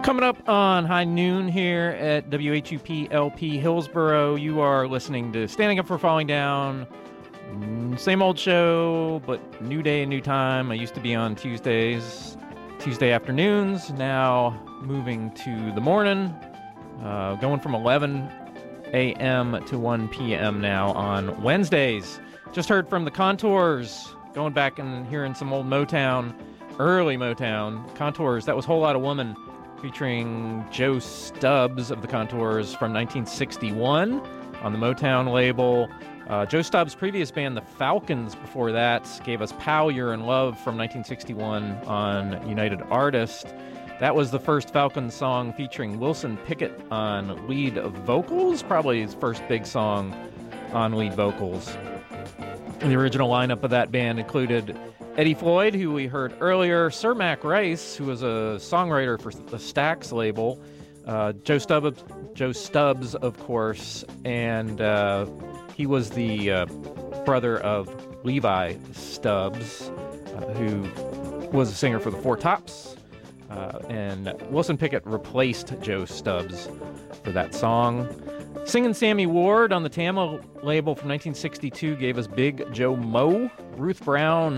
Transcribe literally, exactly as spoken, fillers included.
Coming up on High Noon here at W H U P L P Hillsboro, you are listening to Standing Up for Falling Down. Same old show, but new day and new time. I used to be on Tuesdays, Tuesday afternoons, now moving to the morning, uh, going from eleven a.m. to one p.m. now on Wednesdays. Just heard from the Contours, going back and hearing some old Motown, early Motown. Contours, that was Whole Lotta Woman, featuring Joe Stubbs of the Contours from nineteen sixty-one on the Motown label. Uh, Joe Stubbs' previous band, the Falcons, before that, gave us Pal, You're in Love from nineteen sixty-one on United Artists. That was the first Falcons song featuring Wilson Pickett on lead vocals, probably his first big song on lead vocals. And the original lineup of that band included Eddie Floyd, who we heard earlier, Sir Mac Rice, who was a songwriter for the Stax label, uh, Joe Stubbs, Joe Stubbs, of course, and uh, he was the uh, brother of Levi Stubbs, uh, who was a singer for the Four Tops, uh, and Wilson Pickett replaced Joe Stubbs for that song. Singing Sammy Ward on the Tama label from nineteen sixty-two gave us Big Joe Mo. Ruth Brown